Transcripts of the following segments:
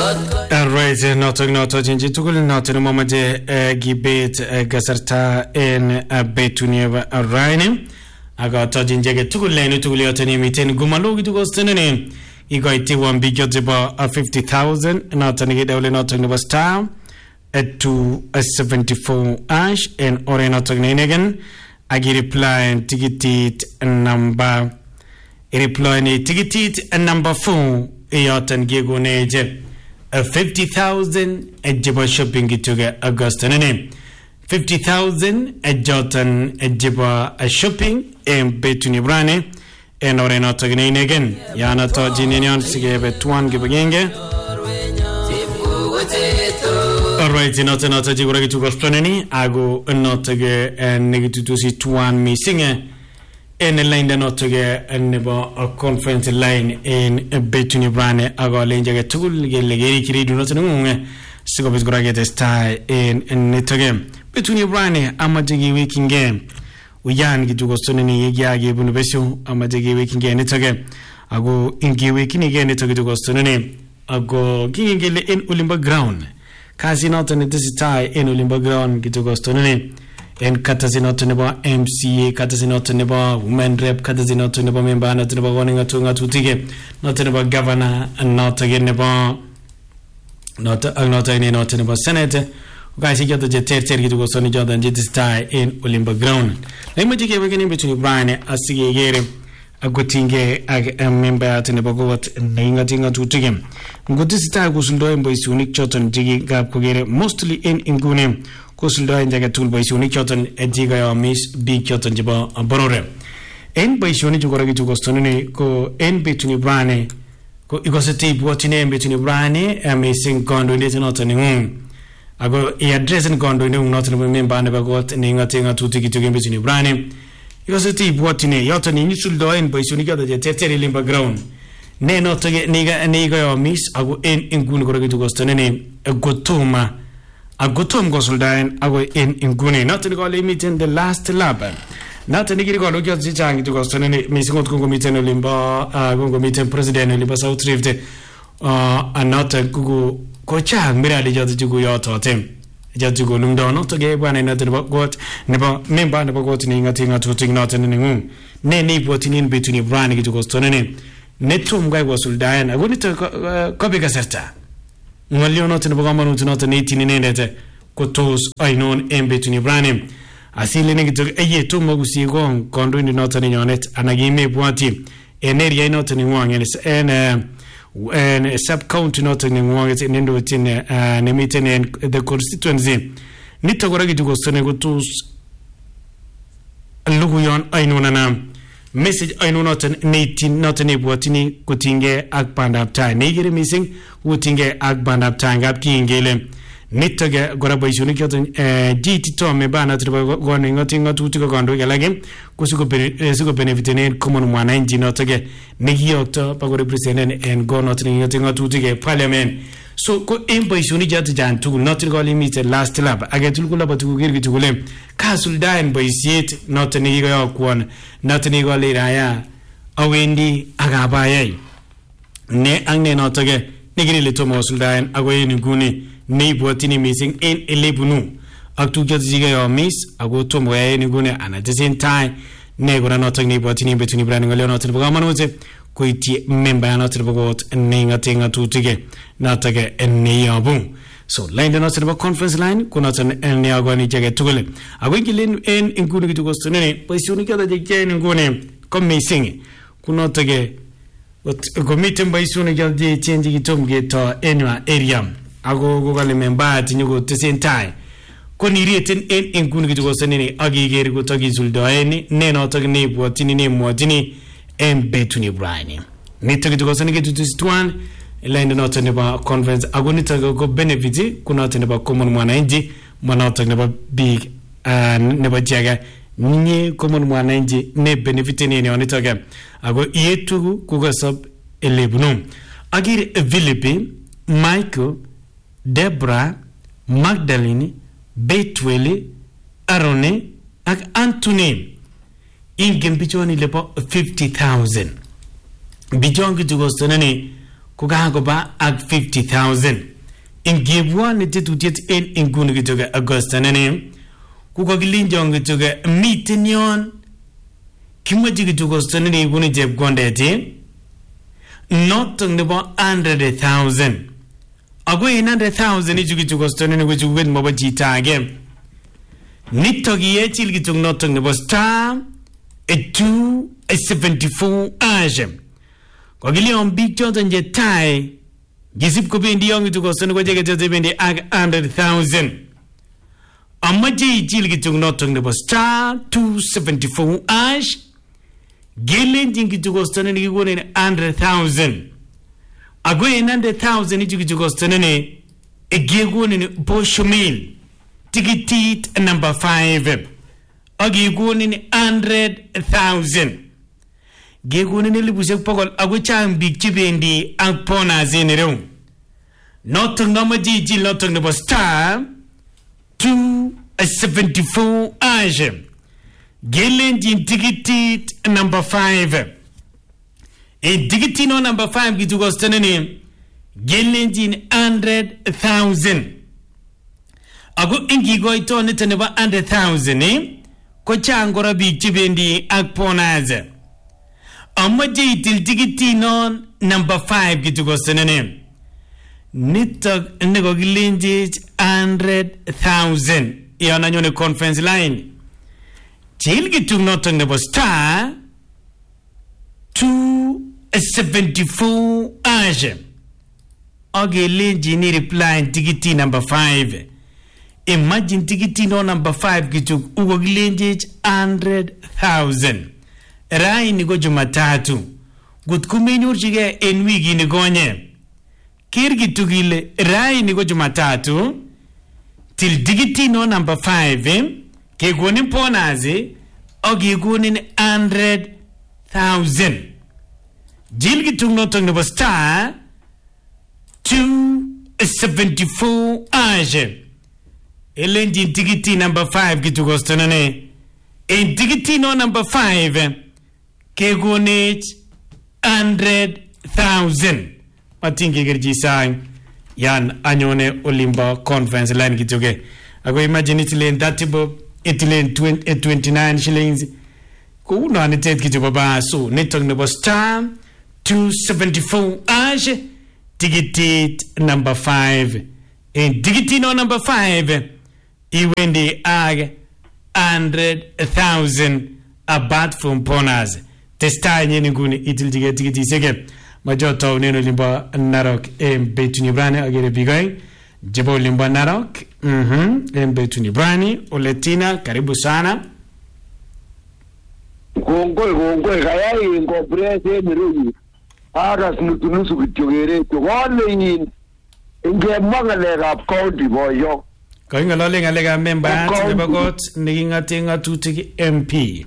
Right, not jinji tukul not no mamaje gibet gasarta en betunia raine aga to jinjege tukul lenu tukul yotani miten gumalo gitu gostenene igoiti wan bigote ba 50,000 not ani dawle not no star at to 74 ash and ore not again agi reply ticket number reply ni ticket number 4 yotan gegoneje 50,000 at Jiba shopping to Augusta name 50,000 at Jotan at Jiba shopping and betuni brane and or not again again yana to jinion sigebe tuan gibenge alright not jigura to gostonani ago not ge and negative to see tuan me singer in the line not to get a conference line in betuni brane ago line get tool legeri kiri do not know sigo bis gora get style in netoge betuni brane amadigi weekend game uyan gitu gostonani yagi bunu besyo amadigi weekend game netoge ago ingi weekend game netoge gostonani ago gingele in Olimba ground kasi not in this style in Olimba ground gitu gostonani en katazinoto nebo MCA katazinoto nebo women rep katazinoto nebo member not nebo warning to tige not nebo governor and not again nebo not any not nebo senate guys you get the tertiary gitu go soni jordan jet style in Olimba ground like me tige wegeni between Brian asige yere agotinge ag member at nebo got ninga tinga to tige ngoti style gusundo embo isunik choton tige gap kogere mostly in ingune kusuldo injaga tool boyshoni choton ejiga ya miss big choton jiba borore en boyshoni jugora gitu gostonene ko en betuni brane ko igoseti botine betuni brane amazing kondo ndete notani ago e address en kondo ndete notani member ne bagot ninga tinga tuti gitu betuni brane igoseti botine yotani nisuldo en boyshoni gada je tetere limba ground ne notage niga ya miss ago en inguni gora gitu gostonene gotoma agotom gosuldain ago in ingune not to go limit the last lab not to go look at the chang to go stonene missing out go meet limba go meet president limba south rift and not go chang mirali jot to go yoto tem jot to go lumdo not to get one another got never member never got ninga tinga to ting not in ne ni botin between brand to go stonene netum guy gosuldain ago ni to copy gaserta ngolio not in Bogama not an 18 in Kotos I known in between Ibrahim. I see Linux a year to Mogusi gong, condoing the not on it, and I give me Boati, an area not in one, and a sub county not in one, it's in Indotin, and a meeting in the constituency. Nitogoragi to go Sonegotus Luguyon I know Nanam. Message I know not an 18 not an Ebotini Kutinge Akband up time. Nigger missing Wutinge Akband up time up Kingale. Nitoga Goraboyunikat GT Tom Mebana to going nothing to go again. Kusuko benefit common one engine not again. Nigi Octo Pago President and go nothing to get parliament. So go in by Sunijat to not to go limited last lab. I get to go about to give it to William. Castle dying by seat, not an ego one, not an ego liraya. Awendi Agabaya. Ne Angne not again. Nigri little muscle dying away in Guni. Ne Botini missing in Elebunu. Up to get Ziga or Miss, I go to where in Gune and at the same time, Negora not a Botini between Branding or not to the Gamanose. Quiti member not to the boat and name a thing or two to get not again and near boom. So, line the not about conference line, Kunatan and Neagoni Jacket to Gully. I will get in good to go to Nene, but soon together the Jane and Gune come me singing. Kunot again. But go meet him by soon again, the changing it to get anywhere area. I go Google member and you go to the same time. Koni written in good to go to Nene, Agi Gary go to Gizuldo, any, Neno to name what in name what in and betuni Brian. Need to go to this one. Line not about conference. I want to go benefit. Could not about common one NG. One not talking about big and never jagger. Ni common one NG. Ne benefiting any on it again. I go here to Google sub 11. I get a Philippi, Michael, Deborah, Magdalene, Betwelly, Arone, and Anthony. In Gempichoni lepo 50,000. Bijongi to go to kukakoba ak 50,000 ingebwone tetutiet en inguni kitoke Augusta nene kukakilinjon kitoke miten yon kimache kitoke Augusta nene ikuni chepkondet notok nebo 100,000 ako in 100,000 ichu kitoke Augusta nene kuchukwet mabo chito age nitok iyechil kitok notok nebo star 274 ashe kokilion biik choton je tai gisip kobendi yon kitok Augusta nene kocheke choton bendi ak 100,000 amache ichil kitok notok nebo star 274 ash gelenjin kitok Augusta nene kikonen 100,000 ako in 100,000 ichu kitok Augusta nene gekonen posho meal tikitit number 5 agikonin 100,000 gekonin elibushek pokol ako chang biik chebendi ak bonus en ireu notok namache ichil notok nebo star 274 ash gelenjin tikitit number 5 en tikitit no number 5 kitok Augusta nene gelenjin 100,000 ako ingikoito nito nebo 100,000 ko chang kora biik chebendi ak bonus amache itil tikitit non number 5 kitok Augusta nene nitok nekokilenjech 100,000 yon anyone conference line chil kitok notok nebo star 274 ash akelenjin reply tikitit number 5 imagine tikitit no number 5 kichuk uko kilenjech 100,000 raini ko Jumatatu gut kumenyorchige en wiki ni konye kirkitu kile raini ko Jumatatu til tikitit no number 5 kekonin bonus akekonin 100,000 jil kituk notok nebo star 274 aje elenjin tikiti number 5 kituk Augusta nene en tikiti no number 5 kekonech 100,000 matingi gerji sang yan anyone olimba conference line kituke ako imagine itilen 30 bob itilen 29 shillings ko na nitet kituba ba so netok nebo star 274 ash ticket number 5 en ticket no number 5 iwendi ag 100,000 abat from bonus testa nyeni nguni itil ticket sege majoto neno limba Narok betuni brani agere bigai jebo limba Narok betuni brani Oletina karibu sana gongoi kayai incorporate miruji aras nusu kitogere to wale in inge magale county boyo Going a lega member never got ninging tutik MP.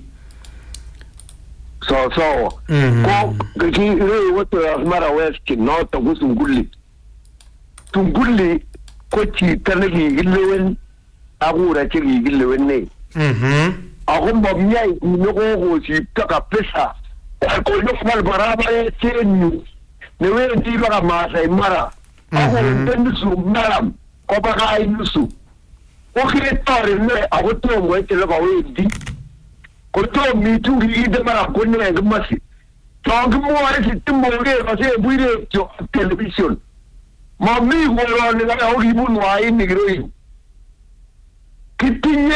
So, go what the Mara West not to Gusunguli. Tunguli, Kochi, Tanagi, Gilwen, Abura Chili, Gilwen. A home of Yai, no, she took a pressure. I could look for Baraba, saying you. The way Diva Masa, Mara. I will send you, Madam, Kobakai Nusu. Okay, sorry, I would tell you to look away deep. Could tell me to read the map when you had mercy. Talk more as it tomorrow, I say, we did to television. Mommy will on the how he wouldn't lie in the grave. Kitty,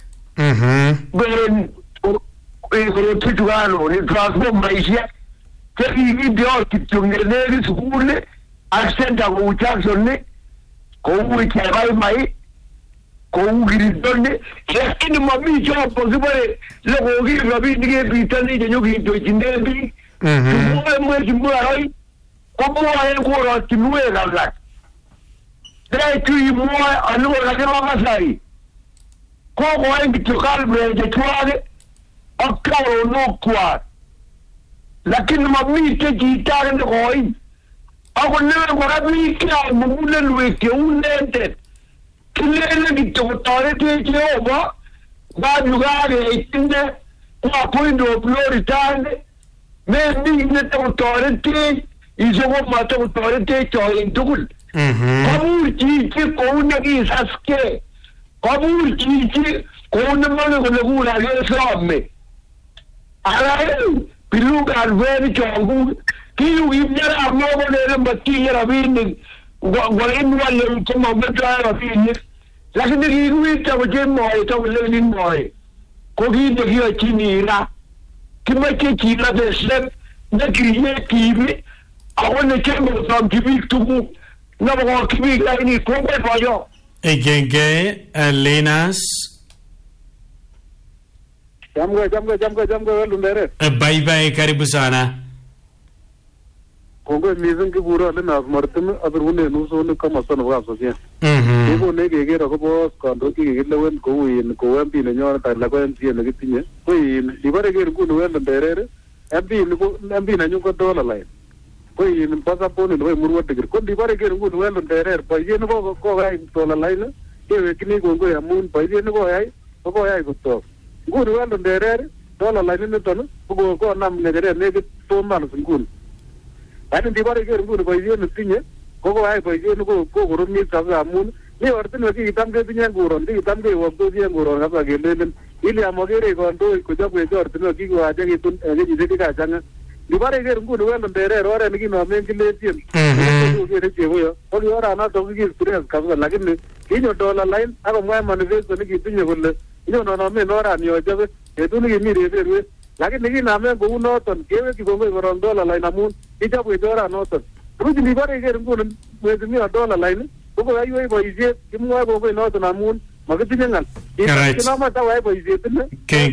when Tituano, it transformed my share. Taking the orchid to the ladies who I sent a wood on it. Go with my Kongiri lakini mami cho possible lego gi rabi nige bitani je nyogi to jindebi mwe mwe ko ay ko ra tinwe la dai tu mo anu la ke ma sai ko ay to kalbe je twale akaro no kwa lakini mami ke jitare ne koi ako ne ko rabi ka mo le lwe ke unente Kilele kitotore Jehova badugare itinde kwa point of glory tande me ni kitotore isoko mata utorete choin tugul kabur chichi kouna kisaske kabur chichi kouna mane kole kura kesome alai pilugar veri chongu kiyu imnyara amnogo lele matiye rabini gwalin wale kama mbetra rabini lakini kiruita kujemo ito lele moe kogi ndio chini ira kimache chila de step na kriye kibi awone kemo sam kibi tugu na ba kibi lakini kombe bayo egenge Lenas jamgo Lundere bye karibu sana kongo mizin kiburo le na martim abrune nuso kama sana wa sofia ego ne gegera ko bos kondo kigilewen ko win ko wambi ne nyora ta la ko entie ne gitinye ko yin libare ger ku no Lundere ambi na nyuko dola lai ko yin pasa poni no murwa tigir ko libare ger ku no Lundere pa yin ko ai dola lai ne ke kini kongo ya mun pa yin ko ai ko to nguru walo nderere dola la nini tono ko nam negere negi to man nguru ani dibare ger nguru ko yene tinye ko ai ko yene ko guru mi ta amun ni ortin ki tamge tinye nguru ndi tamge wo to ye nguru ga ge lelen ili amogere ko ndo ko jabu e ortin ki ko aje ki tun ge jide ka janga dibare ger nguru walo nderere ore ni no men ki le tien ko ge je wo ko ora na to ki experience ka la lakini kinyo dola line ako mwa manifesto ni ki tinye golle ino no me nora ni ojabe etuni ki miri eberwe lakini ki name go noton kewe ki gongo goron dola line amun ijabu idora noton ruji ni bare ger ngun mwezi mi dola line go ayo ibo ije kimwa go noton amun magitinya ngal kinama ta wai bo ije tinne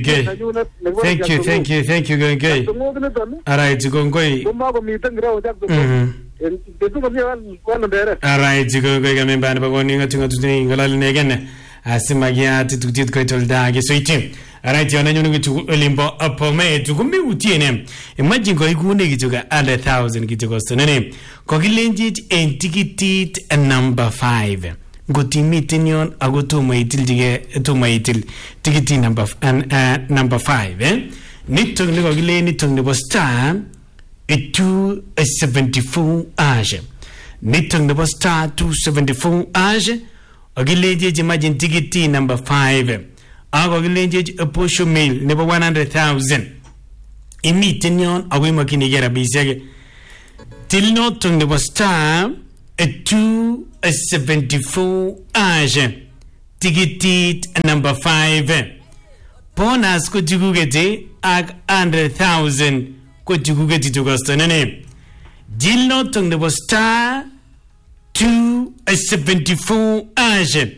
thank you genge alright gongoi kuma go mi tangra ojak go betu ko mi wal ndere alright gongoi ga memba ba goni ngatunga tutini ngalal negene asimagia titutit koitolda gesoitin alright yana nyunu gitu limbo apome tukumi utiene imagine ko ikune gitu ga 100,000 gitu kosto nene ko kilenjit en tikitit number 5 ngotimiten yon agotomo itildige tomo itil tikiti number 5 nitok ne ko kilen nitok nebo star 274 age nitok nebo star 274 age ogilenje imagine tikiti number 5 ako gilenje posho mail nebo 100,000 imiten yon ako imakinige rabisiek til noton nebo star 274 age tikitit number 5 bonus ko jigugete ak 100,000 ko jigugete to kostanene til noton nebo star 274 age